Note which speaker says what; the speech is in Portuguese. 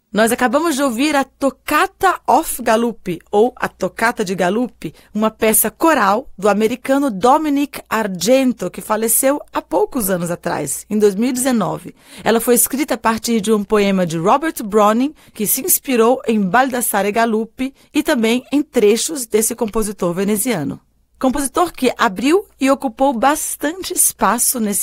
Speaker 1: Nós acabamos de ouvir a Toccata of Galuppi, ou a Toccata de Galuppi, uma peça coral do americano Dominic Argento, que faleceu há poucos anos atrás, em 2019. Ela foi escrita a partir de um poema de Robert Browning, que se inspirou em Baldassare Galuppi e também em trechos desse compositor veneziano. Compositor que abriu e ocupou bastante espaço nesse